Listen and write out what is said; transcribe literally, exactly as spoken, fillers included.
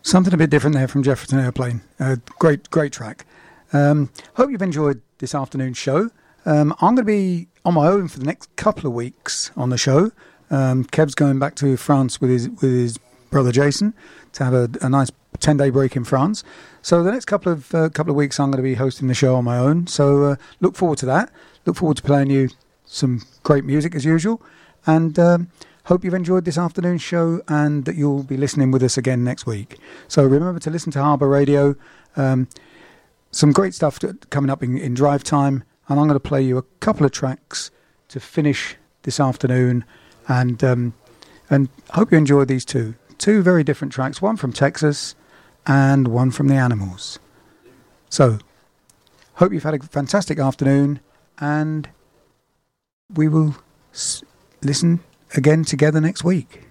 Something a bit different there from Jefferson Airplane. Uh, great, great track. Um, hope you've enjoyed this afternoon's show. Um, I'm going to be on my own for the next couple of weeks on the show. Um, Kev's going back to France with his with his brother Jason to have a, a nice ten-day break in France. So the next couple of uh, couple of weeks, I'm going to be hosting the show on my own. So uh, look forward to that. Look forward to playing you some great music as usual. And um, hope you've enjoyed this afternoon's show and that you'll be listening with us again next week. So remember to listen to Harbour Radio. Um, some great stuff to, coming up in, in drive time. And I'm going to play you a couple of tracks to finish this afternoon. And um, and hope you enjoyed these two. Two very different tracks. One from Texas and one from the Animals. So, hope you've had a fantastic afternoon. And we will s- listen again together next week.